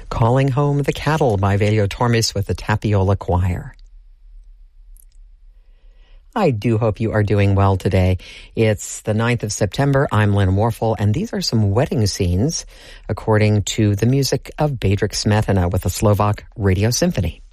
Calling Home the Cattle by Velio Tormes with the Tapiola Choir. I do hope you are doing well today. It's the 9th of September. I'm Lynn Warfel, and these are some wedding scenes according to the music of Bedřich Smetana with the Slovak Radio Symphony.